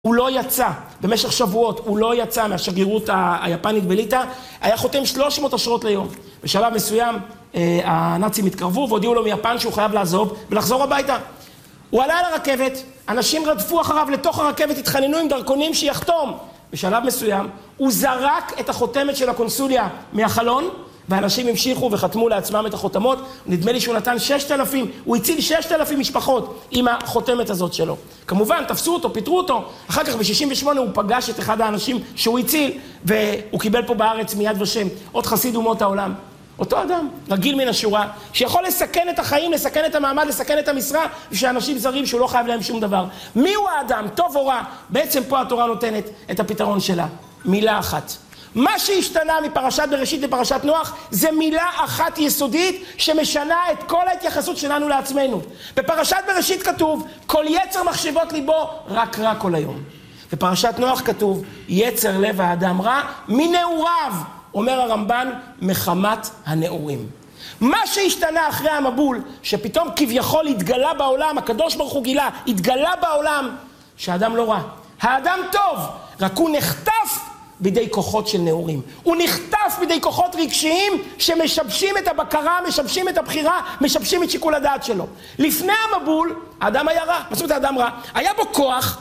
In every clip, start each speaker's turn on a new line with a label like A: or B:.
A: הוא לא יצא, במשך שבועות, הוא לא יצא מהשגרירות היפנית בליטא, היה חותם 300 אשרות ליום. בשלב מסוים, הנאצים התקרבו והודיעו לו מיפן שהוא חייב לעזוב ולחזור הביתה. הוא עלה לרכבת, אנשים רדפו אחריו לתוך הרכבת, התחננו עם דרכונים שיחתום. בשלב מסוים, הוא זרק את החותמת של הקונסוליה מהחלון, ואנשים המשיכו וחתמו לעצמם את החותמות. נדמה לי שהוא נתן 6,000, הוא הציל 6,000 משפחות עם החותמת הזאת שלו. כמובן, תפסו אותו, פיטרו אותו. אחר כך ב-68 הוא פגש את אחד האנשים שהוא הציל, והוא קיבל פה בארץ מיד ושם עוד חסיד אומות העולם. אותו אדם, רגיל מן השורה, שיכול לסכן את החיים, לסכן את המעמד, לסכן את המשרה, ושאנשים זרים שהוא לא חייב להם שום דבר. מי הוא האדם, טוב או רע? בעצם פה התורה נותנת את הפתרון שלה. מילה אחת. מה שהשתנה מפרשת בראשית לפרשת נוח, זה מילה אחת יסודית שמשנה את כל ההתייחסות שלנו לעצמנו. בפרשת בראשית כתוב, כל יצר מחשבות ליבו רק רע כל היום. בפרשת נוח כתוב, יצר לב האדם רע מנעוריו, אומר הרמב"ן, מחמת הנעורים. מה שהשתנה אחרי המבול, שפתאום כביכול התגלה בעולם, הקדוש ברוך הוא גילה, התגלה בעולם, שהאדם לא רע. האדם טוב, רק הוא נחטף בידי כוחות של נעורים. הוא נחטף בידי כוחות רגשיים שמשבשים את הבקרה, משבשים את הבחירה, משבשים את שיקול הדעת שלו. לפני המבול, האדם היה רע. מה זאת אומרת האדם רע? היה בו כוח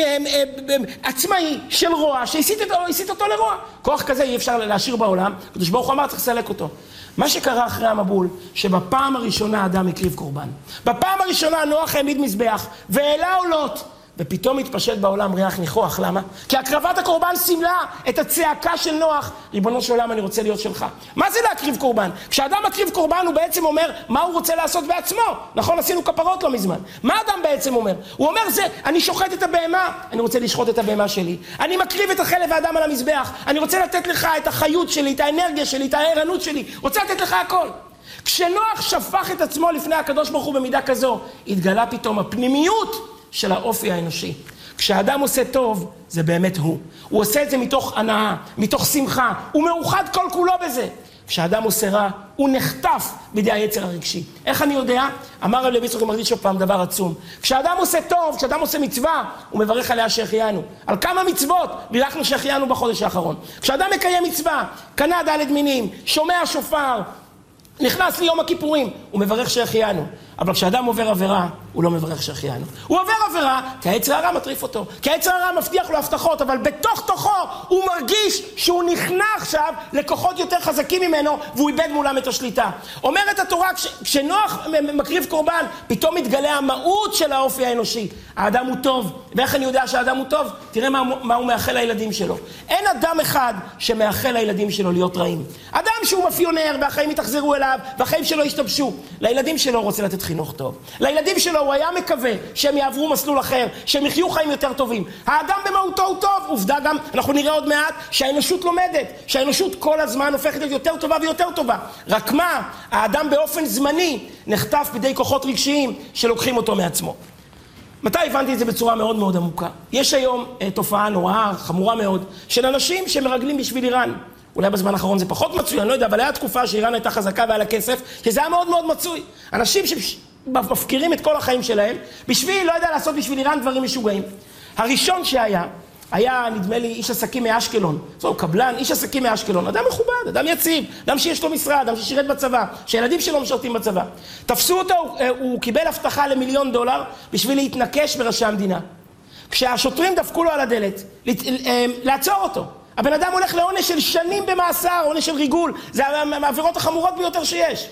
A: עצמאי של רוע שהסיט אותו לרוע. כוח כזה אי אפשר להשאיר בעולם. הקדוש ברוך הוא אמר, צריך לסלק אותו. מה שקרה אחרי המבול, שבפעם הראשונה האדם הקריב קורבן. בפעם הראשונה נוח העמיד מזבח והעלה עולות. ופתאום התפשט בעולם ריח ניחוח. למה? כי הקרבת הקורבן סימלה את הצעקה של נוח. ריבונו של עולם, אני רוצה להיות שלך. מה זה להקריב קורבן? כשאדם מקריב קורבן הוא בעצם אומר מה הוא רוצה לעשות בעצמו. נכון, עשינו כפרות לא מזמן. מה אדם בעצם אומר? הוא אומר זה, אני שוחט את הבהמה, אני רוצה לשחוט את הבהמה שלי. אני מקריב את החלב האדם על המזבח. אני רוצה לתת לך את החיות שלי, את האנרגיה שלי, את הערנות שלי. רוצה לתת לך הכל. כשנוח שפך את עצמו לפני הקדוש ברוך הוא במידה כזו, התגלה פתאום הפנימיות של האופי האנושי. כשאדם עושה טוב, זה באמת הוא. הוא עושה את זה מתוך הנאה, מתוך שמחה, הוא מאוחד כל כולו בזה. כשאדם עושה רע, הוא נחטף בידי היצר הרגשי. איך אני יודע? אמר רבי יצחק מרדיצ'וב פעם דבר עצום. כשאדם עושה טוב, כשאדם עושה מצווה, הוא מברך עליה שהחיינו. על כמה מצוות בירכנו שהחיינו בחודש האחרון. כשאדם מקיים מצווה, קנה ד' מינים, שומע שופר, נכנס ליום הכיפורים, הוא מברך שהחיינו. אבל כשאדם עובר עבירה, הוא לא מברך שהחיינו. הוא עובר עבירה, כי היצר הרע מטריף אותו. כי היצר הרע מבטיח לו הבטחות, אבל בתוך תוכו הוא מרגיש שהוא נכנע עכשיו לכוחות יותר חזקים ממנו, והוא איבד מולם את השליטה. אומרת התורה, כשנוח מקריב קורבן, פתאום מתגלה המהות של האופי האנושי. האדם הוא טוב. ואיך אני יודע שהאדם הוא טוב? תראה מה הוא מאחל לילדים שלו. אין אדם אחד שמאחל לילדים שלו להיות רעים. אדם שהוא מפיונר, והחיים יתחזרו אליו, והחיים שלו ישתבשו. לילדים שלו רוצה לתת חינוך טוב. לילדים שלו הוא היה מקווה שהם יעברו מסלול אחר, שהם יחיו חיים יותר טובים. האדם במהותו הוא טוב. עובדה גם, אנחנו נראה עוד מעט, שהאנושות לומדת, שהאנושות כל הזמן הופכת להיות יותר טובה ויותר טובה. רק מה? האדם באופן זמני נחטף בידי כוחות רגשיים שלוקחים אותו מעצמו. מתי הבנתי את זה בצורה מאוד מאוד עמוקה? יש היום תופעה נוראה, חמורה מאוד, של אנשים שמרגלים בשביל איראן. אולי בזמן האחרון זה פחות מצוי, אני לא יודע, אבל היה תקופה שאיראן הייתה חזקה ועל הכסף, שזה היה מאוד מאוד מצוי. אנשים שמפקירים את כל החיים שלהם, בשביל, לא יודע לעשות בשביל איראן דברים משוגעים. הראשון היה נדמה לי איש עסקים מאשקלון. זהו, קבלן, איש עסקים מאשקלון. אדם מכובד, אדם יציב, אדם שיש לו משרד, אדם ששירת בצבא, שהילדים שלו משרתים בצבא. תפסו אותו, הוא קיבל הבטחה ל$1,000,000 בשביל להתנקש בראשי המדינה. כשהשוטרים דפקו לו על הדלת, לעצור אותו. הבן אדם הולך לעונש של שנים במאסר, עונש של ריגול. זה מהעבירות החמורות ביותר שיש.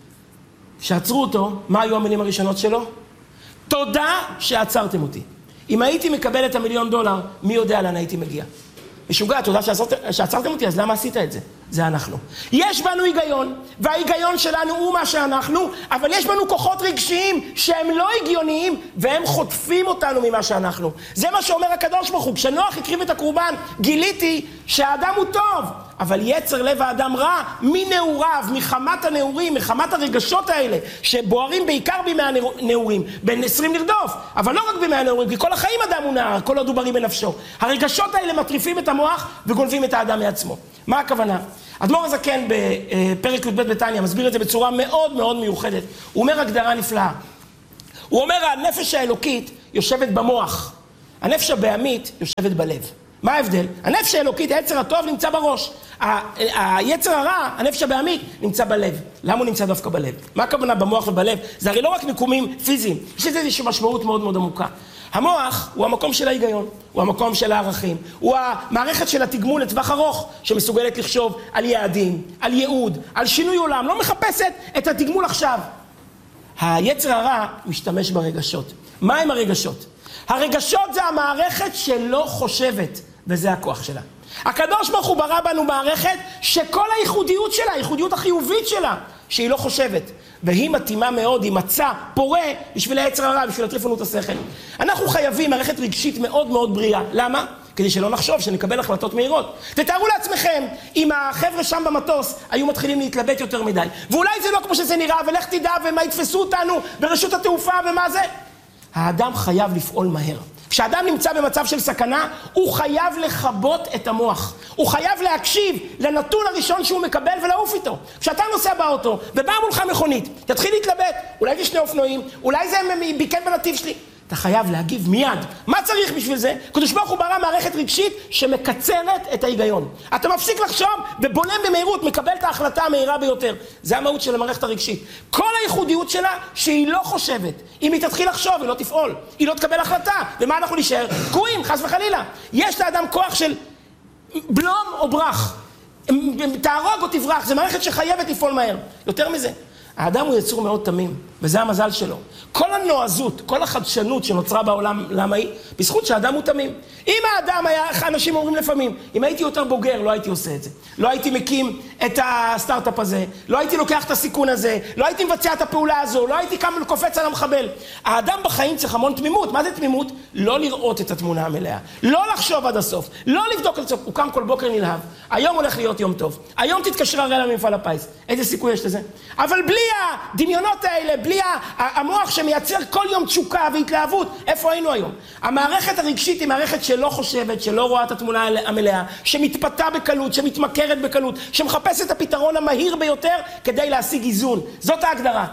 A: כשעצרו אותו, מה היו המילים הראשונות שלו? תודה שעצרתם אותי. אם הייתי מקבל את $1,000,000, מי יודע לאן הייתי מגיע? משוגע, תודה שעצרתם אותי, אז למה עשית את זה? זה אנחנו. יש בנו היגיון, וההיגיון שלנו הוא מה שאנחנו, אבל יש בנו כוחות רגשיים שהם לא הגיוניים, והם חוטפים אותנו ממה שאנחנו. זה מה שאומר הקדוש ברוך הוא. כשנוח הקריב את הקורבן, גיליתי שהאדם הוא טוב, אבל יצר לב האדם רע מנעוריו, מחמת הנעורים, מחמת הרגשות האלה, שבוערים בעיקר בימי הנעורים, בין 20 לרדוף, אבל לא רק בימי הנעורים, כי כל החיים אדם הוא נער, כל עוד הוא בריא בנפשו. הרגשות האלה מטריפים את המוח וגונבים את האדם מעצמו. מה הכוונה? אדמו"ר הזקן בפרק י"ב בתניא מסביר את זה בצורה מאוד מאוד מיוחדת. הוא אומר הגדרה נפלאה. הוא אומר הנפש האלוקית יושבת במוח. הנפש הבהמית יושבת בלב. מה ההבדל? הנפש האלוקית, היצר הטוב נמצא בראש. היצר הרע, הנפש הבהמית, נמצא בלב. למה הוא נמצא דווקא בלב? מה הכוונה במוח ובלב? זה הרי לא רק מיקומים פיזיים, יש לזה איזושהי משמעות מאוד מאוד עמוקה. המוח הוא המקום של ההיגיון, הוא המקום של הערכים, הוא המערכת של התגמול לטווח ארוך, שמסוגלת לחשוב על יעדים, על ייעוד, על שינוי עולם, לא מחפשת את התגמול עכשיו. היצר הרע משתמש ברגשות. מה הם הרגשות? הרגשות זה המערכת שלא חושבת, וזה הכוח שלה. הקדוש ברוך הוא ברא בנו מערכת שכל הייחודיות שלה, הייחודיות החיובית שלה, שהיא לא חושבת. והיא מתאימה מאוד, היא מצא פורה בשביל היצר הרע, בשביל להטריף לנו את השכל. אנחנו חייבים מערכת רגשית מאוד מאוד בריאה. למה? כדי שלא נחשוב, שנקבל החלטות מהירות. תתארו לעצמכם, אם החבר'ה שם במטוס היו מתחילים להתלבט יותר מדי. ואולי זה לא כמו שזה נראה, ולך תדע, ומה יתפסו אותנו ברשות התעופה, ומה זה? האדם חייב לפעול מהר. כשאדם נמצא במצב של סכנה, הוא חייב לחבות את המוח. הוא חייב להקשיב לנתון הראשון שהוא מקבל ולעוף איתו. כשאתה נוסע באוטו, ובא מולך מכונית, תתחיל להתלבט, אולי זה שני אופנועים, אולי זה ביקן בנתיב שלי. אתה חייב להגיב מיד. מה צריך בשביל זה? הקדוש ברוך הוא ברא מערכת רגשית שמקצרת את ההיגיון. אתה מפסיק לחשוב ובולם במהירות, מקבל את ההחלטה המהירה ביותר. זה המהות של המערכת הרגשית. כל הייחודיות שלה שהיא לא חושבת. אם היא תתחיל לחשוב, היא לא תפעול. היא לא תקבל החלטה. ומה אנחנו נשאר? תקועים, חס וחלילה. יש לאדם כוח של בלום או ברח. תהרוג או תברח. זה מערכת שחייבת לפעול מהר. יותר מזה. האדם הוא יצור מאוד תמים, וזה המזל שלו. כל הנועזות, כל החדשנות שנוצרה בעולם, למה היא? בזכות שהאדם הוא תמים. אם האדם היה, אנשים אומרים לפעמים, אם הייתי יותר בוגר, לא הייתי עושה את זה. לא הייתי מקים את הסטארט-אפ הזה, לא הייתי לוקח את הסיכון הזה, לא הייתי מבצע את הפעולה הזו, לא הייתי קם וקופץ על המחבל. האדם בחיים צריך המון תמימות. מה זה תמימות? לא לראות את התמונה המלאה. לא לחשוב עד הסוף. לא לבדוק עד הסוף. הוא קם כל בוקר נלהב. היום הולך להיות יום טוב. היום תתקשר הרי למפעל הפיס. איזה סיכוי יש לזה? אבל בלי הדמיונות האלה, בלי המוח שמייצר כל יום תשוקה והתלהבות, איפה היינו היום? המערכת הרגשית היא מערכת שלא חושבת, שלא רואה את התמונה המלאה, שמתפתה בקלות, שמתמכרת בקלות, שמחפשת את הפתרון המהיר ביותר כדי להשיג איזון. זאת ההגדרה.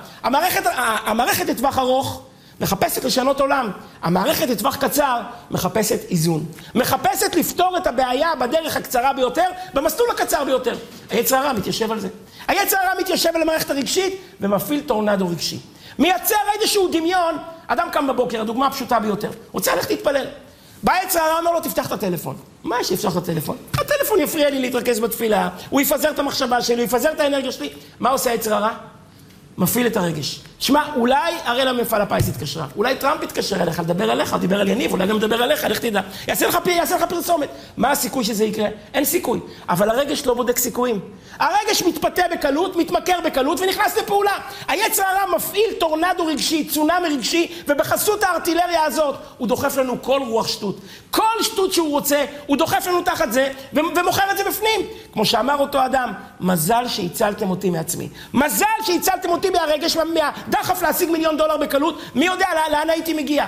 A: המערכת לטווח ארוך מחפשת לשנות עולם. המערכת לטווח קצר מחפשת איזון. מחפשת לפתור את הבעיה בדרך הקצרה ביותר, במסלול הקצר ביותר. היצר הרע מתיישב על זה. היצר הרע מתיישב על המערכת הרגשית ומפעיל טורנדו רגשי. מייצר איזשהו דמיון. אדם קם בבוקר, הדוגמה הפשוטה ביותר. רוצה ללכת להתפלל. בא היצר הרע, אומר לו, תפתח את הטלפון. מה יש לפתח את הטלפון? הטלפון יפריע לי להתרכז בתפילה, הוא יפזר את המחשבה שלי, הוא יפזר את האנרגיה שלי. מה עושה היצר הרע? מפעיל את הרגש. תשמע, אולי הרי למפעל הפיס התקשרה, אולי טראמפ יתקשר אליך, לדבר עליך, דיבר על יניב, אולי גם מדבר עליך, לך תדע. יעשה לך פרסומת. מה הסיכוי שזה יקרה? אין סיכוי. אבל הרגש לא בודק סיכויים. הרגש מתפתה בקלות, מתמכר בקלות ונכנס לפעולה. היצר הרע מפעיל טורנדו רגשי, צונאמי רגשי, ובחסות הארטילריה הזאת הוא דוחף לנו כל רוח שטות. כל שטות שהוא רוצה, הוא דוחף לנו תחת זה ומוכר את זה בפנים. כמו שאמר אותו אדם, מזל שהצלתם אותי מעצמי. מזל שהצלתם אותי מהרגש, מהדחף להשיג $1,000,000 בקלות, מי יודע לאן הייתי מגיע.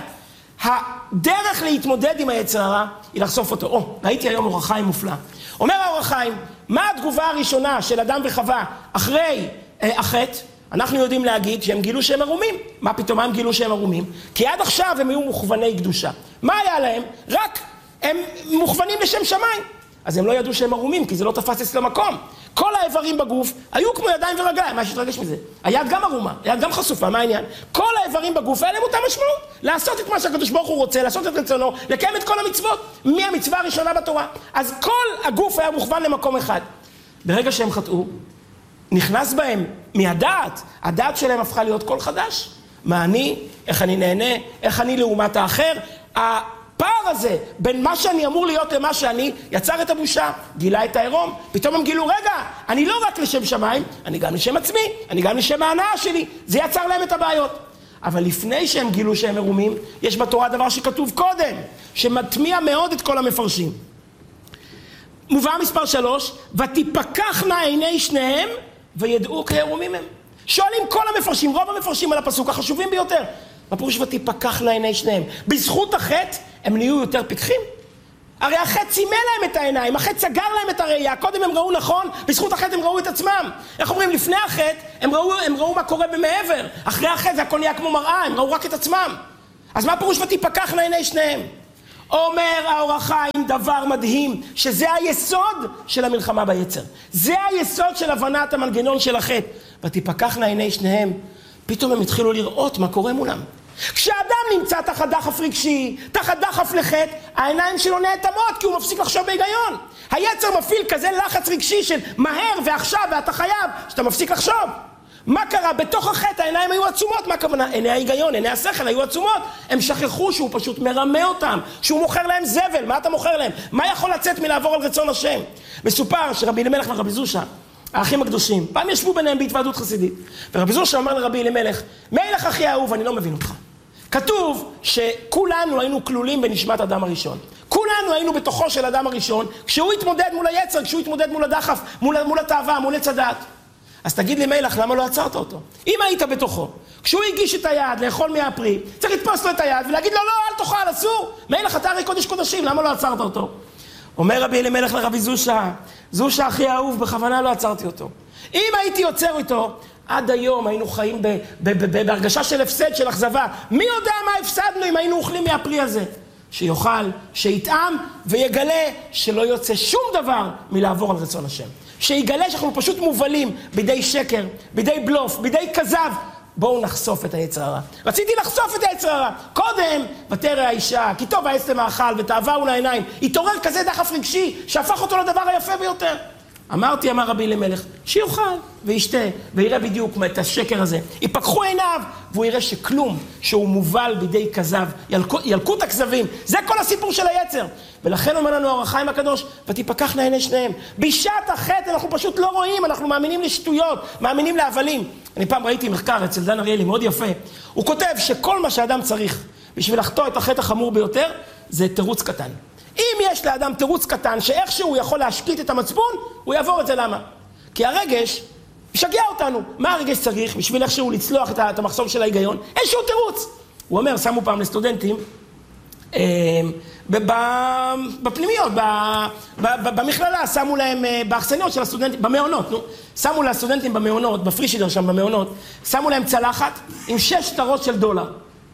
A: הדרך להתמודד עם היצר הרע היא לחשוף אותו. ראיתי היום אור החיים מופלא. אומר האור החיים, מה התגובה הראשונה של אדם וחווה אחרי החטא? אנחנו יודעים להגיד שהם גילו שהם ערומים. מה פתאום הם גילו שהם ערומים? כי עד עכשיו הם היו מוכווני קדושה. מה היה להם? רק הם מוכוונים לשם שמיים. אז הם לא ידעו שהם ערומים, כי זה לא תפס אצלו מקום. כל האיברים בגוף היו כמו ידיים ורגליים. מה שתרגש מזה? היד גם ערומה, היד גם חשופה, מה העניין? כל האיברים בגוף האלה הם אותה משמעות. לעשות את מה שהקדוש ברוך הוא רוצה, לעשות את רצונו, לקיים את כל המצוות, מהמצווה הראשונה בתורה. אז כל הגוף היה מוכוון למקום אחד. ברגע שהם חטאו, נכנס בהם מהדעת, הדעת שלהם הפכה להיות קול חדש. מה אני, איך אני נהנה, איך אני לעומת האחר. הפער הזה בין מה שאני אמור להיות למה שאני יצר את הבושה, גילה את העירום. פתאום הם גילו, רגע, אני לא רק לשם שמיים, אני גם לשם עצמי, אני גם לשם ההנאה שלי. זה יצר להם את הבעיות. אבל לפני שהם גילו שהם ערומים, יש בתורה דבר שכתוב קודם, שמטמיע מאוד את כל המפרשים. מובאה מספר 3, ותפקחנה עיני שניהם וידעו כי ערומים הם. שואלים כל המפרשים, רוב המפרשים על הפסוק החשובים ביותר. הפירוש ותפקחנה עיני שניהם. בזכות החטא הם נהיו יותר פיקחים. הרי החטא סימא להם את העיניים, החטא סגר להם את הראייה. קודם הם ראו נכון, בזכות החטא הם ראו את עצמם. איך אומרים, לפני החטא הם ראו מה קורה במעבר. אחרי החטא זה הכל נהיה כמו מראה, הם ראו רק את עצמם. אז מה הפירוש ותפקחנה עיני שניהם? אומר האור החיים דבר מדהים, שזה היסוד של המלחמה ביצר. זה היסוד של הבנת המנגנון של החטא. ותפקחנה עיני שניהם, פתאום הם התחילו לראות מה קורה מולם. כשאדם נמצא תחת דחף רגשי, תחת דחף לחטא, העיניים שלו נאטמות כי הוא מפסיק לחשוב בהיגיון. היצר מפעיל כזה לחץ רגשי של מהר ועכשיו ואתה חייב, שאתה מפסיק לחשוב. מה קרה? בתוך החטא העיניים היו עצומות. מה הכוונה? עיני ההיגיון, עיני השכל היו עצומות. הם שכחו שהוא פשוט מרמה אותם, שהוא מוכר להם זבל. מה אתה מוכר להם? מה יכול לצאת מלעבור על רצון השם? מסופר שרבי אלימלך ורבי זושה, האחים הקדושים, פעם ישבו ביניהם בהתוועדות חסידית, ורבי זושה אמר לרבי אלימלך, מלך אחי האהוב, אני לא מבין אותך. כתוב שכולנו היינו כלולים בנשמת אדם הראשון. כולנו היינו בתוכו של אדם הראשון, כשהוא התמודד מול היצר, כשהוא התמודד מול הדחף, מול התאווה, מול עץ הדעת. אז תגיד לי מלך, למה לא עצרת אותו? אם היית בתוכו, כשהוא הגיש את היד לאכול מהפרי, צריך לתפוס לו את היד ולהגיד לו, לא, אל תאכל, אסור. מלך, אתה הרי קודש קודשים, למה לא עצרת אותו? אומר רבי אלימלך לרבי זושה, זושה אחי האהוב, בכוונה לא עצרתי אותו. אם הייתי עוצר איתו, עד היום היינו חיים בהרגשה של הפסד, של אכזבה. מי יודע מה הפסדנו אם היינו אוכלים מהפרי הזה? שיוכל, שיטעם ויגלה שלא יוצא שום דבר מלעבור על רצון השם. שיגלה שאנחנו פשוט מובלים בידי שקר, בידי בלוף, בידי כזב. בואו נחשוף את היצר הרע. רציתי לחשוף את היצר הרע. קודם, ותרא האישה, כי טוב העץ למאכל ותאווה הוא לעיניים. התעורר כזה דחף רגשי שהפך אותו לדבר היפה ביותר. אמרתי, אמר רבי אלימלך, שיאכל וישתה ויראה בדיוק את השקר הזה. יפקחו עיניו והוא יראה שכלום, שהוא מובל בידי כזב, ילקוט הכזבים. זה כל הסיפור של היצר. ולכן אומר לנו האור החיים הקדוש, ותפקחנה עיני שניהם. בשעת החטא אנחנו פשוט לא רואים, אנחנו מאמינים לשטויות, מאמינים להבלים. אני פעם ראיתי מחקר אצל דן אריאלי, מאוד יפה. הוא כותב שכל מה שאדם צריך בשביל לחטוא את החטא החמור ביותר, זה תירוץ קטן. אם יש לאדם תירוץ קטן שאיכשהו הוא יכול להשקיט את המצפון, הוא יעבור את זה. למה? כי הרגש משגע אותנו. מה הרגש צריך בשביל איכשהו לצלוח את המחסום של ההיגיון? איזשהו תירוץ. הוא אומר, שמו פעם לסטודנטים, בפנימיות, במכללה, שמו להם באכסניות של הסטודנטים, במעונות, שמו לסטודנטים במעונות, בפרישידר שם במעונות, שמו להם צלחת עם 6 שטרות של דולר,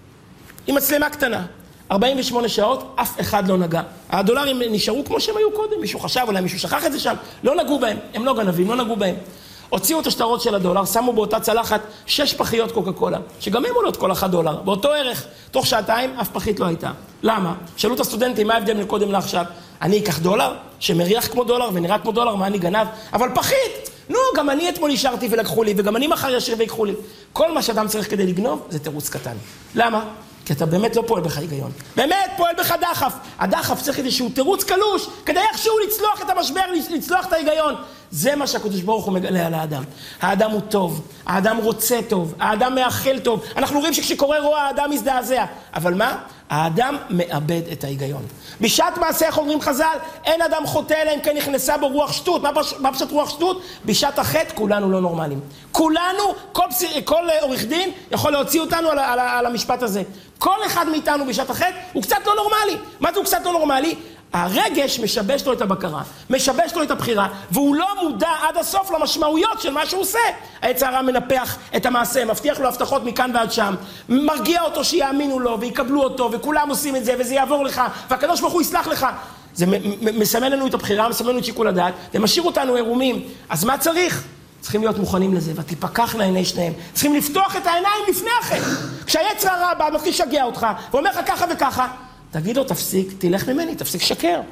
A: עם מצלמה קטנה. 48 שעות, אף אחד לא נגע. הדולרים נשארו כמו שהם היו קודם, מישהו חשב, אולי מישהו שכח את זה שם, לא נגעו בהם, הם לא גנבים, לא נגעו בהם. הוציאו את השטרות של הדולר, שמו באותה צלחת 6 פחיות קוקה קולה, שגם הם עולות כל $1, באותו ערך, תוך שעתיים אף פחית לא הייתה. למה? שאלו את הסטודנטים, מה ההבדל מקודם לעכשיו? אני אקח דולר, שמריח כמו דולר ונראה כמו דולר, מה אני גנב? אבל פחית! נו, גם אני אתמול נשארתי ולקחו לי, וגם אני מחר ישיר ויקחו לי. כל מה שאדם צריך כדי לגנוב זה תירוץ קטן. למה? כי אתה באמת לא פועל בך היגיון. באמת פועל בך דחף. הדחף צריך איזשהו תירוץ קלוש, כדי איכשהו לצלוח את המשבר, לצלוח את ההיגיון. זה מה שהקדוש ברוך הוא מגלה על האדם. האדם הוא טוב, האדם רוצה טוב, האדם מאחל טוב. אנחנו רואים שכשקורה רוע האדם מזדעזע. אבל מה? האדם מאבד את ההיגיון. בשעת מעשה, איך אומרים חז"ל, אין אדם חוטא אלא אם כן נכנסה בו רוח שטות. מה פשוט רוח שטות? בשעת החטא כולנו לא נורמליים. כולנו, כל עורך דין יכול להוציא אותנו על המשפט הזה. כל אחד מאיתנו בשעת החטא הוא קצת לא נורמלי. מה זה הוא קצת לא נורמלי? הרגש משבש לו את הבקרה, משבש לו את הבחירה, והוא לא מודע עד הסוף למשמעויות של מה שהוא עושה. היצר הרע מנפח את המעשה, מבטיח לו הבטחות מכאן ועד שם, מרגיע אותו שיאמינו לו ויקבלו אותו, וכולם עושים את זה וזה יעבור לך, והקדוש ברוך הוא יסלח לך. זה מסמן לנו את הבחירה, מסמן לנו את שיקול הדעת, ומשאיר אותנו עירומים. אז מה צריך? צריכים להיות מוכנים לזה, ותפקחנה עיני שניהם. צריכים לפתוח את העיניים לפני החטא. כשהיצר הרע בא, מתחיל לשגע אותך, ואומר לך ככה וככה, תגיד לו, תפסיק, תלך ממני, תפסיק שקר.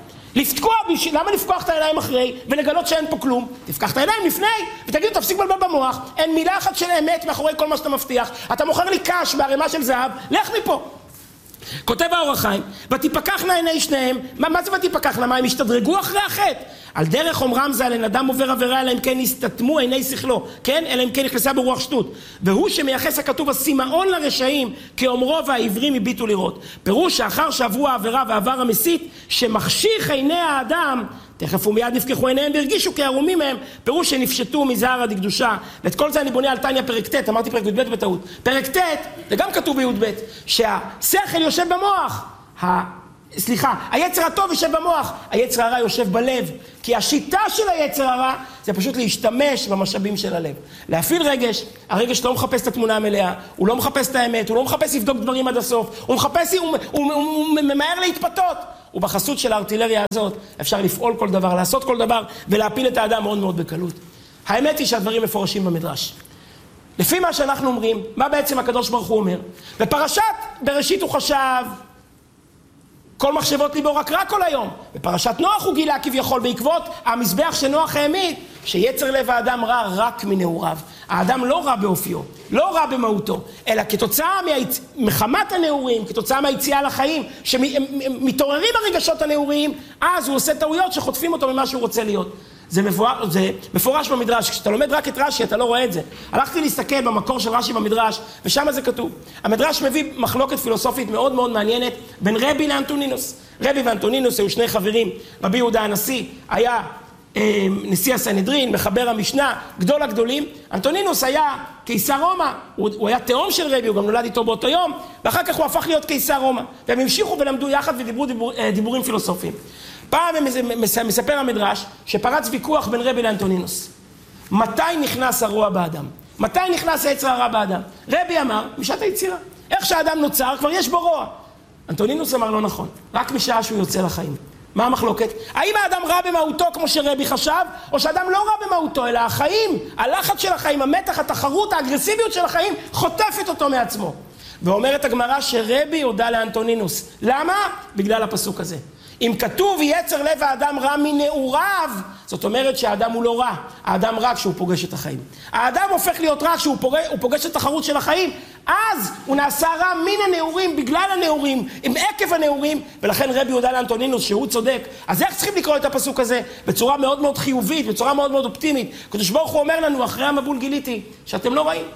A: למה לפקוח את העיניים אחרי ולגלות שאין פה כלום? תפקח את העיניים לפני ותגיד לו, תפסיק בלבל במוח, אין מילה אחת של אמת מאחורי כל מה שאתה מבטיח. אתה מוכר לי קש בערימה של זהב, לך מפה. כותב האור החיים, ותפקחנה עיני שניהם. מה זה ותפקחנה? מה, הם השתדרגו אחרי החטא? על דרך אומרם זה, על אדם עובר עבירה, אלא אם כן הסתתמו עיני שכלו, כן? אלא אם כן נכנסה ברוח שטות. והוא שמייחס הכתוב הסימאון לרשעים, כאומרו והעברים הביטו לראות. פירוש שאחר שעברו העבירה ועבר המסית, שמחשיך עיני האדם, תכף ומיד נפקחו עיניהם והרגישו כערומים מהם, פירוש שנפשטו מזערא דקדושה. ואת כל זה אני בונה על תניא פרק ט', אמרתי פרק י"ב בטעות. פרק ט', זה גם כתוב בי"ב, שהשכל יושב במוח. סליחה, היצר הטוב יושב במוח, היצר הרע יושב בלב, כי השיטה של היצר הרע זה פשוט להשתמש במשאבים של הלב. להפעיל רגש, הרגש לא מחפש את התמונה המלאה, הוא לא מחפש את האמת, הוא לא מחפש לבדוק דברים עד הסוף, הוא ממהר להתפתות. ובחסות של הארטילריה הזאת אפשר לפעול כל דבר, לעשות כל דבר ולהפיל את האדם מאוד מאוד בקלות. האמת היא שהדברים מפורשים במדרש. לפי מה שאנחנו אומרים, מה בעצם הקדוש ברוך הוא אומר? בפרשת בראשית הוא חשב, כל מחשבות ליבו רק רע כל היום. בפרשת נוח הוא גילה כביכול בעקבות המזבח שנוח העמיד, שיצר לב האדם רע רק מנעוריו. האדם לא רע באופיו, לא רע במהותו, אלא כתוצאה מחמת הנעורים, כתוצאה מהיציאה לחיים, שמתעוררים הרגשות הנעוריים, אז הוא עושה טעויות שחוטפים אותו ממה שהוא רוצה להיות. זה מפורש במדרש, כשאתה לומד רק את רש"י אתה לא רואה את זה. הלכתי להסתכל במקור של רש"י במדרש, ושם זה כתוב. המדרש מביא מחלוקת פילוסופית מאוד מאוד מעניינת בין רבי לאנטונינוס. רבי ואנטונינוס היו שני חברים, רבי יהודה הנשיא היה נשיא הסנהדרין, מחבר המשנה, גדול הגדולים. אנטונינוס היה קיסר רומא, הוא היה תאום של רבי, הוא גם נולד איתו באותו יום, ואחר כך הוא הפך להיות קיסר רומא. והם המשיכו ולמדו יחד ודיברו דיבורים פילוסופיים. פעם מספר המדרש שפרץ ויכוח בין רבי לאנטונינוס. מתי נכנס הרוע באדם? מתי נכנס היצר הרע באדם? רבי אמר, משעת היצירה. איך שהאדם נוצר, כבר יש בו רוע. אנטונינוס אמר לא נכון, רק משעה שהוא יוצא לחיים. מה המחלוקת? האם האדם רע במהותו כמו שרבי חשב, או שאדם לא רע במהותו, אלא החיים, הלחץ של החיים, המתח, התחרות, האגרסיביות של החיים, חוטפת אותו מעצמו. ואומרת הגמרא שרבי הודה לאנטונינוס. למה? בגלל הפסוק הזה. אם כתוב יצר לב האדם רע מנעוריו, זאת אומרת שהאדם הוא לא רע, האדם רע כשהוא פוגש את החיים. האדם הופך להיות רע כשהוא פוגש את התחרות של החיים, אז הוא נעשה רע מן הנעורים, בגלל הנעורים, עם עקב הנעורים, ולכן רבי הודה לאנטונינוס שהוא צודק. אז איך צריכים לקרוא את הפסוק הזה? בצורה מאוד מאוד חיובית, בצורה מאוד מאוד אופטימית. הקדוש ברוך הוא אומר לנו, אחרי המבול גיליתי, שאתם לא רעים.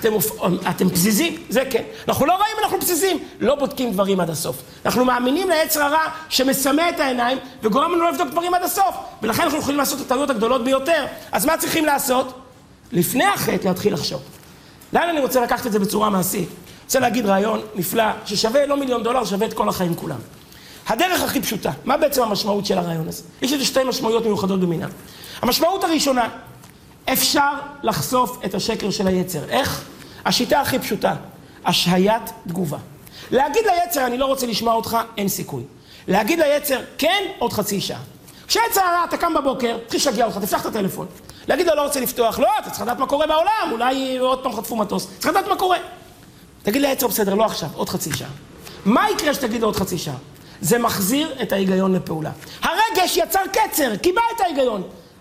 A: אתם פזיזים, זה כן. אנחנו לא רעים, אנחנו פזיזים. לא בודקים דברים עד הסוף. אנחנו מאמינים ליצר הרע שמסמא את העיניים וגורם לנו לא לבדוק דברים עד הסוף. ולכן אנחנו יכולים לעשות את הטעויות הגדולות ביותר. אז מה צריכים לעשות? לפני החטא להתחיל לחשוב. לאן אני רוצה לקחת את זה בצורה מעשית? רוצה להגיד רעיון נפלא ששווה לא $1,000,000, שווה את כל החיים כולם. הדרך הכי פשוטה. מה בעצם המשמעות של הרעיון הזה? יש לזה שתי משמעויות מיוחדות במינם. המשמעות הראשונה, אפשר לחשוף את השקר של היצר. איך? השיטה הכי פשוטה, השהיית תגובה. להגיד ליצר, אני לא רוצה לשמוע אותך, אין סיכוי. להגיד ליצר, כן, עוד חצי שעה. כשיצר הרע, אתה קם בבוקר, תתחיל לשגע אותך, תפתח את הטלפון. להגיד לו, לא רוצה לפתוח, לא, אתה צריך לדעת מה קורה בעולם, אולי עוד פעם חטפו מטוס. צריך לדעת מה קורה. תגיד ליצר, בסדר, לא עכשיו, עוד חצי שעה. מה יקרה שתגיד לו עוד חצי שעה? זה מחזיר את ההיגיון לפעולה. הרגש יצר קצר, קיבע את ההיגיון.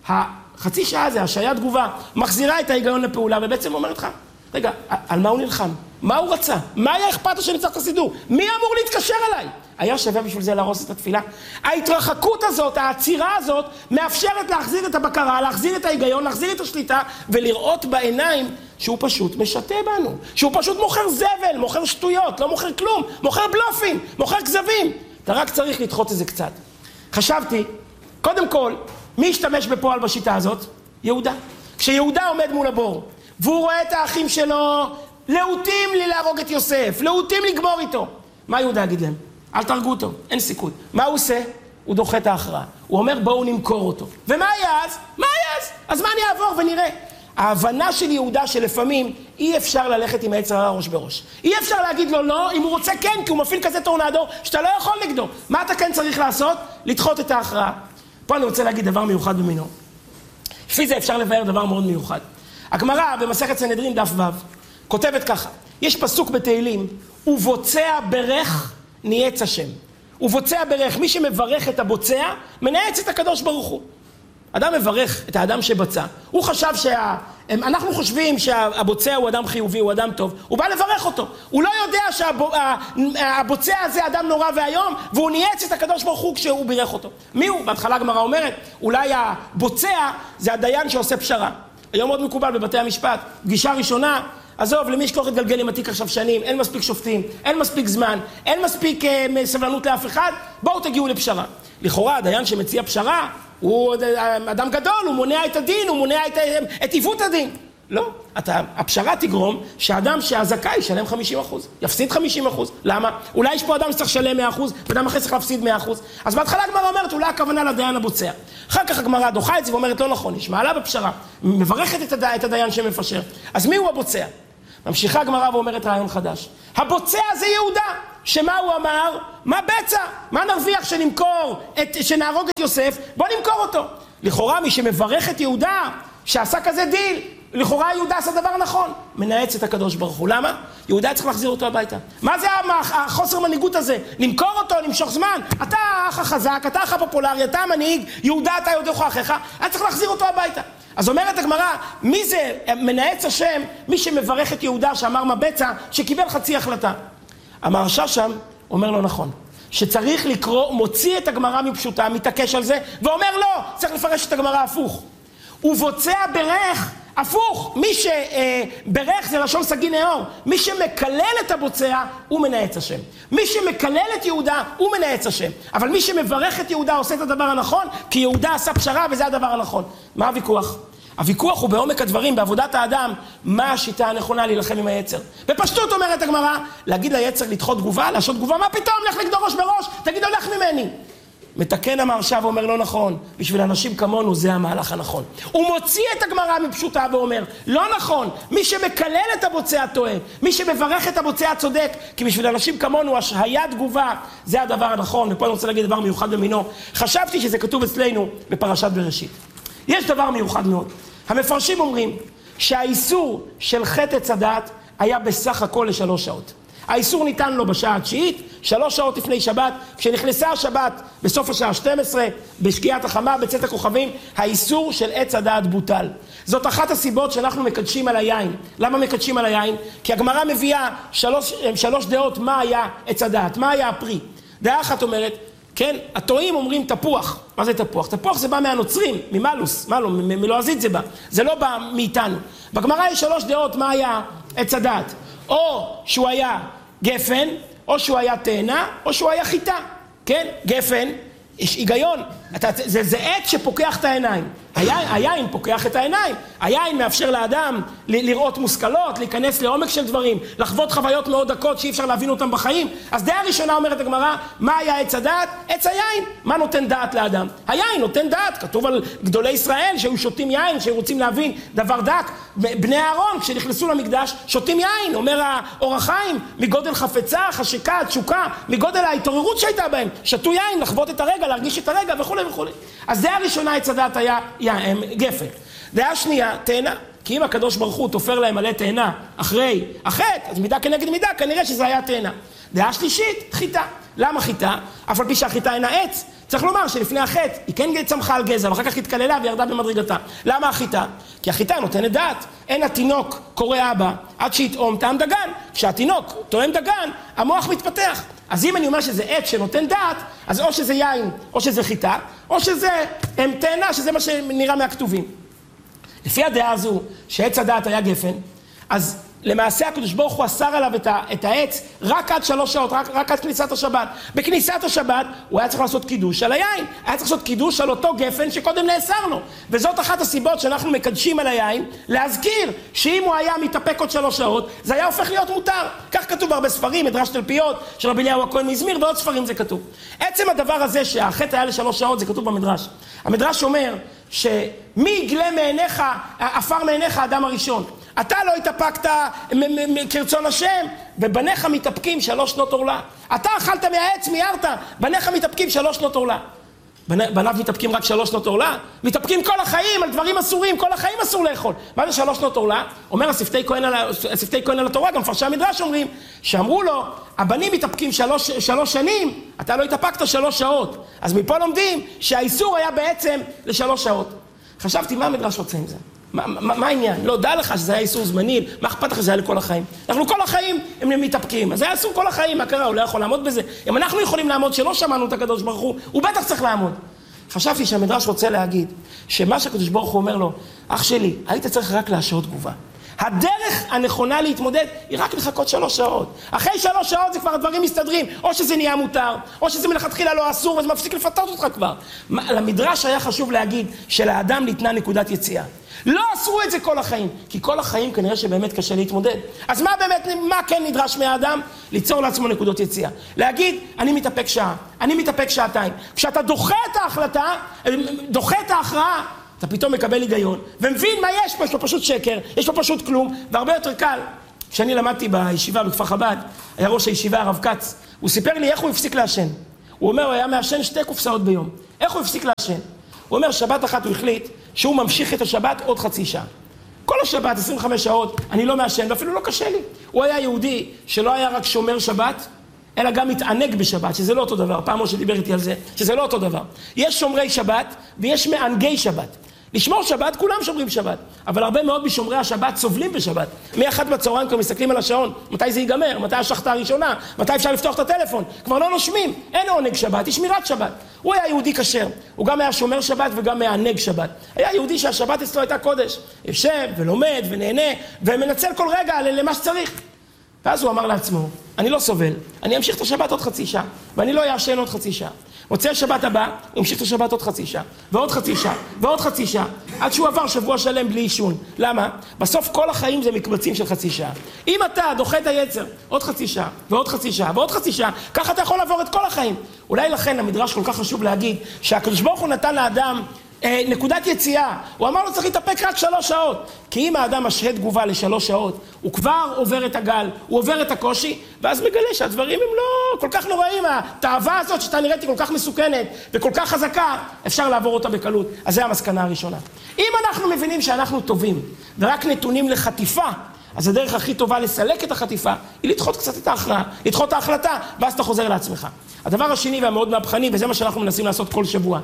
A: חצי שעה זה, השהיית תגובה, מחזירה את ההיגיון לפעולה, ובעצם אומרת לך, רגע, על מה הוא נלחם? מה הוא רצה? מה היה אכפת לו שניצח את הסידור? מי אמור להתקשר אליי? היה שווה בשביל זה להרוס את התפילה? ההתרחקות הזאת, העצירה הזאת, מאפשרת להחזיר את הבקרה, להחזיר את ההיגיון, להחזיר את השליטה, ולראות בעיניים שהוא פשוט משתה בנו, שהוא פשוט מוכר זבל, מוכר שטויות, לא מוכר כלום, מוכר בלופים, מוכר כזבים. אתה רק צריך לדחות את זה קצת. חשבתי, קודם כל, מי ישתמש בפועל בשיטה הזאת? יהודה. כשיהודה עומד מול הבור, והוא רואה את האחים שלו, להוטים לי להרוג את יוסף, להוטים לגמור איתו. מה יהודה יגיד להם? אל תרגו אותו, אין סיכוי. מה הוא עושה? הוא דוחה את ההכרעה. הוא אומר בואו נמכור אותו. ומה היה אז? מה היה אז? אז מה אני אעבור ונראה? ההבנה של יהודה שלפעמים אי אפשר ללכת עם היצר הרע ראש בראש. אי אפשר להגיד לו לא, אם הוא רוצה כן, כי הוא מפעיל כזה טורנדו שאתה לא יכול נגדו. מה אתה כן צריך לעשות? לדחות את ההכרעה. פה אני רוצה להגיד דבר מיוחד במינו. לפי זה אפשר לבאר דבר מאוד מיוחד. הגמרא במסכת סנהדרין דף ו' כותבת ככה, יש פסוק בתהילים, ובוצע ברך נייץ השם. ובוצע ברך, מי שמברך את הבוצע, מנעץ את הקדוש ברוך הוא. אדם מברך את האדם שבצע. הוא חשב אנחנו חושבים שהבוצע הוא אדם חיובי, הוא אדם טוב. הוא בא לברך אותו. הוא לא יודע שהבוצע הזה אדם נורא והיום, והוא נייץ את הקדוש ברוך הוא כשהוא בירך אותו. מי הוא? בהתחלה הגמרא אומרת, אולי הבוצע זה הדיין שעושה פשרה. היום מאוד מקובל בבתי המשפט. פגישה ראשונה, עזוב, למי שכוח התגלגל עם התיק עכשיו שנים, אין מספיק שופטים, אין מספיק זמן, אין מספיק סבלנות לאף אחד, בואו תגיעו לפשרה. לכאורה, הדיין שמציע פשרה, הוא אדם גדול, הוא מונע את הדין, הוא מונע את עיוות הדין. לא. הפשרה תגרום שהאדם שהזכאי ישלם 50%, יפסיד 50%. למה? אולי יש פה אדם שצריך לשלם 100%, ואדם אחרי צריך להפסיד 100%. אז בהתחלה הגמרא אומרת, אולי הכוונה לדיין הבוצע. אחר כך הגמרא דוחה את זה ואומרת, לא נכון, יש מעלה בפשרה, מברכת את הדיין שמפשר. אז מי הוא הבוצע? ממשיכה הגמרא ואומרת רעיון חדש. הבוצע זה יהודה, שמה הוא אמר? מה בצע? מה נרוויח שנהרוג את יוסף? בוא נמכור אותו. לכאורה מי שמברך את יהודה, שעשה כזה דיל, לכאורה יהודה עשה דבר נכון, מנאץ את הקדוש ברוך הוא. למה? יהודה צריך להחזיר אותו הביתה. מה זה החוסר מנהיגות הזה? למכור אותו, למשוך זמן. אתה האח החזק, אתה האח הפופולרי, אתה המנהיג, יהודה אתה יודע אחיך, אתה צריך להחזיר אותו הביתה. אז אומרת הגמרא, מי זה מנאץ השם? מי שמברך את יהודה שאמר מה בצע, שקיבל חצי החלטה. המהרש"א שם אומר לו נכון, שצריך לקרוא, מוציא את הגמרא מפשוטה, מתעקש על זה, ואומר לא, צריך לפרש את הגמרא הפוך. ובוצע ברך, הפוך, מי שברך זה לשון סגי נאור, מי שמקלל את הבוצע הוא מנאץ השם. מי שמקלל את יהודה הוא מנאץ השם. אבל מי שמברך את יהודה עושה את הדבר הנכון, כי יהודה עשה פשרה וזה הדבר הנכון. מה הוויכוח? הוויכוח הוא בעומק הדברים, בעבודת האדם, מה השיטה הנכונה להילחם עם היצר. בפשטות אומרת הגמרא, להגיד ליצר לדחות תגובה, לעשות תגובה, מה פתאום? לך לגדור ראש בראש, תגיד לו לך ממני. מתקן המהרש"א ואומר לא נכון, בשביל אנשים כמונו זה המהלך הנכון. הוא מוציא את הגמרא מפשוטה ואומר לא נכון, מי שמקלל את הבוצע טועה, מי שמברך את הבוצע צודק, כי בשביל אנשים כמונו השהיית תגובה זה הדבר הנכון. ופה אני רוצה להגיד דבר מיוחד במינו, חשבתי שזה כתוב אצלנו בפרשת בראשית. יש דבר מיוחד מאוד, המפרשים אומרים שהאיסור של חטא עץ הדעת היה בסך הכל ל3 שעות. האיסור ניתן לו בשעה התשיעית, 3 שעות לפני שבת, כשנכנסה השבת בסוף השעה 12, בשקיעת החמה, בצאת הכוכבים, האיסור של עץ הדעת בוטל. זאת אחת הסיבות שאנחנו מקדשים על היין. למה מקדשים על היין? כי הגמרא מביאה 3 דעות מה היה עץ הדעת, מה היה הפרי. דעה אחת אומרת, כן, התועים אומרים תפוח. מה זה תפוח? תפוח זה בא מהנוצרים, ממלוס, מלועזית זה בא. זה לא בא מאיתנו. בגמרא יש 3 דעות מה היה עץ הדעת. או שהוא היה גפן, או שהוא היה תאנה, או שהוא היה חיטה. כן? גפן, יש היגיון. זה עץ שפוקח את העיניים. היין פוקח את העיניים. היין מאפשר לאדם לראות מושכלות, להיכנס לעומק של דברים, לחוות חוויות מאוד דקות שאי אפשר להבין אותם בחיים. אז דעה ראשונה אומרת הגמרא, מה היה עץ הדעת? עץ היין. מה נותן דעת לאדם? היין נותן דעת. כתוב על גדולי ישראל שהיו שותים יין, שהיו רוצים להבין דבר דק. בני אהרון, כשנכנסו למקדש, שותים יין. אומר האור החיים, מגודל חפצה, חשיקה, תשוקה, מגודל ההתעוררות שהייתה בהם. שתו יין, לחוות את הרגע, להרגיש את הרגע וכו' וכו'. אז דעה ראשונה עץ הדעת היה גפן. דעה שנייה, תאנה. כי אם הקדוש ברוך הוא תופר להם מלא תאנה אחרי החטא, אז מידה כנגד מידה, כנראה שזה היה תאנה. דעה שלישית, חיטה. למה חיטה? אף על פי שהחיטה אינה עץ, צריך לומר שלפני החטא היא כן צמחה על גזע, ואחר כך התקללה וירדה במדרגתה. למה החיטה? כי החיטה נותנת דעת. אין התינוק קורא אבא עד שיטעום טעם דגן. כשהתינוק טועם דגן, המוח מתפתח. אז אם אני אומר שזה עץ שנותן דעת, אז או שזה יין, או שזה חיטה, או שזה תאנה, שזה מה שנראה מהכתובים. לפי הדעה הזו, שעץ הדעת היה גפן, אז למעשה הקדוש ברוך הוא אסר עליו את העץ רק עד 3 שעות, רק עד כניסת השבת. בכניסת השבת הוא היה צריך לעשות קידוש על היין, היה צריך לעשות קידוש על אותו גפן שקודם נאסר לו. וזאת אחת הסיבות שאנחנו מקדשים על היין, להזכיר שאם הוא היה מתאפק עוד 3 שעות, זה היה הופך להיות מותר. כך כתוב בהרבה ספרים, מדרש תלפיות של רבי אליהו הכהן מזמיר, ועוד ספרים זה כתוב. עצם הדבר הזה שהחטא היה ל3 שעות זה כתוב במדרש. המדרש אומר שמי יגלה מעיניך, עפר מעיניך האדם הראשון. אתה לא התאפקת כרצון השם, ובניך מתאפקים 3 שנות עורלה. אתה אכלת מהעץ, מיירת, בניך מתאפקים 3 שנות עורלה. בניו מתאפקים רק 3 שנות עורלה? מתאפקים כל החיים על דברים אסורים, כל החיים אסור לאכול. מה זה 3 שנות עורלה? אומר השפתי כהן על התורה, גם מפרשי המדרש אומרים, שאמרו לו, הבנים מתאפקים 3 שנים, אתה לא התאפקת 3 שעות. אז מפה לומדים שהאיסור היה בעצם ל3 שעות. חשבתי, מה המדרש רוצה עם זה? מה העניין? לא, דע לך שזה היה איסור זמני, מה אכפת לך שזה היה לכל החיים? אנחנו כל החיים הם מתאפקים, אז זה היה אסור כל החיים, מה קרה? הוא לא יכול לעמוד בזה. אם אנחנו יכולים לעמוד שלא שמענו את הקדוש ברוך הוא בטח צריך לעמוד. חשבתי שהמדרש רוצה להגיד, שמה שהקדוש ברוך הוא אומר לו, אח שלי, היית צריך רק להשעות תגובה. הדרך הנכונה להתמודד היא רק לחכות 3 שעות. אחרי 3 שעות זה כבר הדברים מסתדרים, או שזה נהיה מותר, או שזה מלכתחילה לא אסור, וזה מפסיק לפתות אותך כבר. למדרש היה חשוב להגיד שלאדם ניתנה נקודת יציאה. לא אסרו את זה כל החיים, כי כל החיים כנראה שבאמת קשה להתמודד. אז מה כן נדרש מהאדם? ליצור לעצמו נקודות יציאה. להגיד, אני מתאפק שעה, אני מתאפק שעתיים. כשאתה דוחה את ההחלטה, דוחה את ההכרעה, אתה פתאום מקבל היגיון, ומבין מה יש פה, יש פה פשוט שקר, יש פה פשוט כלום, והרבה יותר קל. כשאני למדתי בישיבה בכפר חב"ד, היה ראש הישיבה הרב כץ, הוא סיפר לי איך הוא הפסיק לעשן. הוא אומר, הוא היה מעשן 2 קופסאות ביום. איך הוא הפסיק לעשן? הוא אומר, שבת אחת הוא החליט שהוא ממשיך את השבת עוד חצי שעה. כל השבת, 25 שעות, אני לא מעשן, ואפילו לא קשה לי. הוא היה יהודי שלא היה רק שומר שבת, אלא גם מתענג בשבת, שזה לא אותו דבר. פעם משה דיבר איתי על זה, שזה לא אותו דבר. יש שומרי שבת ויש מענגי שבת. לשמור שבת, כולם שומרים שבת. אבל הרבה מאוד משומרי השבת סובלים בשבת. מ-1 בצהריים כבר מסתכלים על השעון, מתי זה ייגמר, מתי השחטה הראשונה, מתי אפשר לפתוח את הטלפון. כבר לא נושמים, אין עונג שבת, היא שמירת שבת. הוא היה יהודי כשר, הוא גם היה שומר שבת וגם מענג שבת. היה יהודי שהשבת אצלו הייתה קודש. יושב ולומד ונהנה ומנצל כל רגע למה שצריך. ואז הוא אמר לעצמו, אני לא סובל, אני אמשיך את השבת עוד חצי שעה, ואני לא יעשן עוד חצי שעה. מוצא השבת הבא, הוא המשיך את השבת עוד חצי שעה, ועוד חצי שעה, ועוד חצי שעה, עד שהוא עבר שבוע שלם בלי עישון. למה? בסוף כל החיים זה מקבצים של חצי שעה. אם אתה דוחה את היצר, עוד חצי שעה, ועוד חצי שעה, ועוד חצי שעה, ככה אתה יכול לעבור את כל החיים. אולי לכן המדרש כל כך חשוב להגיד, שהקדוש ברוך הוא נתן לאדם נקודת יציאה. הוא אמר לו צריך להתאפק רק 3 שעות. כי אם האדם משהה תגובה ל3 שעות, הוא כבר עובר את הגל, הוא עובר את הקושי, ואז מגלה שהדברים הם לא כל כך נוראים. התאווה הזאת שאתה נראיתי כל כך מסוכנת וכל כך חזקה, אפשר לעבור אותה בקלות. אז זה המסקנה הראשונה. אם אנחנו מבינים שאנחנו טובים ורק נתונים לחטיפה, אז הדרך הכי טובה לסלק את החטיפה היא לדחות קצת את ההכרעה, לדחות את ההחלטה, ואז אתה חוזר לעצמך. הדבר השני והמאוד מהפכני, וזה מה שאנחנו מנסים לעשות כל שבוע,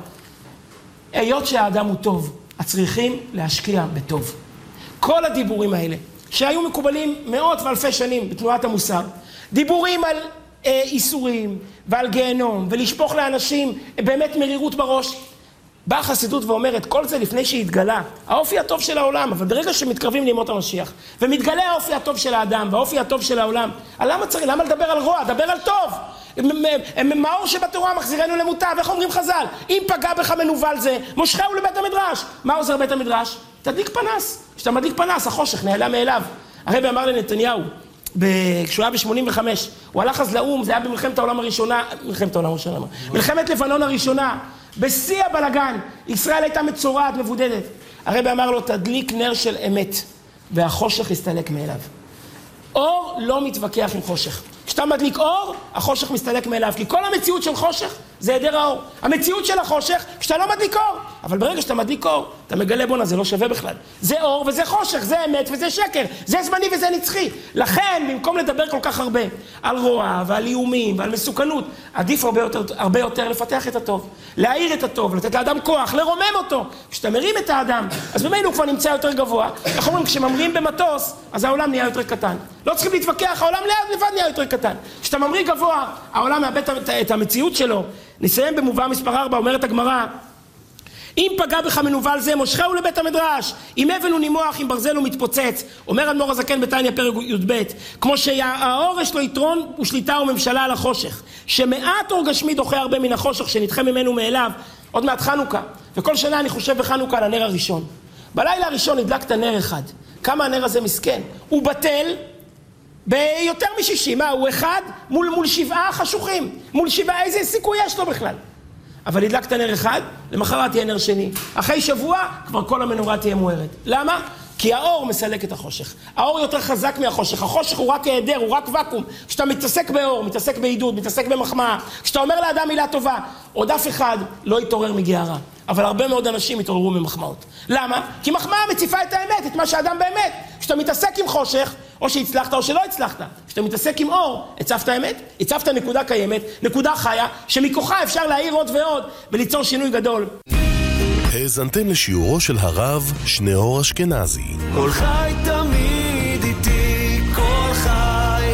A: היות שהאדם הוא טוב, צריכים להשקיע בטוב. כל הדיבורים האלה, שהיו מקובלים מאות ואלפי שנים בתנועת המוסר, דיבורים על איסורים ועל גיהנום, ולשפוך לאנשים באמת מרירות בראש, באה החסידות ואומרת, כל זה לפני שהתגלה האופי הטוב של העולם, אבל ברגע שמתקרבים לימות המשיח, ומתגלה האופי הטוב של האדם, והאופי הטוב של העולם, למה לדבר על רוע? דבר על טוב. מאור שבתורה מחזירנו למוטב. איך אומרים חז"ל? אם פגע בך מנוול זה, מושכהו לבית המדרש. מה עוזר בית המדרש? תדליק פנס. כשאתה מדליק פנס, החושך נעלם מאליו. הרבי אמר לנתניהו, כשהוא היה ב-85, הוא הלך אז לאום, זה היה במלחמת העולם הראשונה, מלחמת לבנון הראשונה, בשיא הבלגן, ישראל הייתה מצורעת, מבודדת. הרבי אמר לו, תדליק נר של אמת, והחושך יסתלק מאליו. אור לא מתווכח עם חושך. כשאתה מדליק אור, החושך מסתלק מאליו, כי כל המציאות של חושך זה היעדר האור. המציאות של החושך, כשאתה לא מדליק אור. אבל ברגע שאתה מדליק אור, אתה מגלה בונה, זה לא שווה בכלל. זה אור וזה חושך, זה אמת וזה שקר, זה זמני וזה נצחי. לכן, במקום לדבר כל כך הרבה על רוע ועל איומים ועל מסוכנות, עדיף הרבה יותר לפתח את הטוב, להאיר את הטוב, לתת לאדם כוח, לרומם אותו. כשאתה מרים את האדם, אז במילא הוא כבר נמצא יותר גבוה. איך אומרים, כשממרים במטוס, אז העולם נהיה יותר קטן. לא צריכים להתווכח, העולם לבד נהיה יותר קטן. כשאתה ממריא גבוה, העולם מאבד את המציאות שלו. נסיים במובא מספר 4, אומרת הגמרא, אם פגע בך מנוול זה, מושכהו לבית המדרש. אם אבן הוא נימוח, אם ברזל הוא מתפוצץ. אומר אדמו"ר הזקן בתניא פרק י"ב, כמו שהאור יש לו יתרון ושליטה וממשלה על החושך, שמעט אור גשמי דוחה הרבה מן החושך שנדחה ממנו מאליו. עוד מעט חנוכה, וכל שנה אני חושב בחנוכה על הנר הראשון. בלילה הראשון הדלקת נר אחד. כמה הנר הזה מסכן? הוא בטל ביותר מ-60, מה? הוא אחד מול 7 חשוכים, מול 7, איזה סיכוי יש לו בכלל? אבל הדלקת נר אחד, למחרת תהיה נר שני. אחרי שבוע כבר כל המנורה תהיה מוארת. למה? כי האור מסלק את החושך. האור יותר חזק מהחושך. החושך הוא רק היעדר, הוא רק וקום. כשאתה מתעסק באור, מתעסק בעידוד, מתעסק במחמאה, כשאתה אומר לאדם מילה טובה, עוד אף אחד לא יתעורר מגערה. אבל הרבה מאוד אנשים יתעוררו ממחמאות. למה? כי מחמאה מציפה את האמת, את מה שאדם באמת. כשאתה מתעסק עם חושך, או שהצלחת או שלא הצלחת. כשאתה מתעסק עם אור, הצפת האמת, הצפת נקודה קיימת, נקודה חיה, שמכוחה אפשר להאיר עוד ועוד, וליצור שינוי גדול.
B: האזנתם לשיעורו של הרב שניאור אשכנזי.
C: כל חי תמיד איתי, כל חי.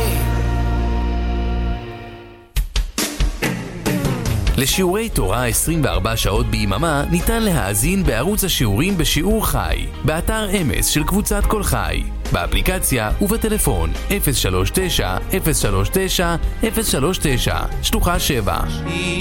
D: לשיעורי תורה 24 שעות ביממה ניתן להאזין בערוץ השיעורים בשיעור חי, באתר אמס של קבוצת כל חי. באפליקציה ובטלפון 039-039-039, שלוחה 7.